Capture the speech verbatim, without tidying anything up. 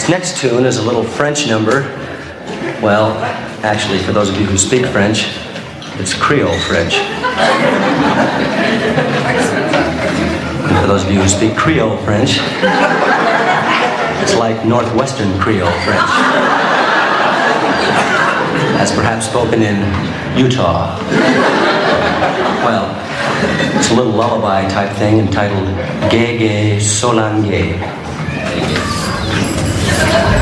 This next tune is a little French number. Well, actually, for those of you who speak French, it's Creole French. And for those of you who speak Creole French, it's like Northwestern Creole French, as perhaps spoken in Utah. Well, it's a little lullaby type thing entitled Gay Gay Solange.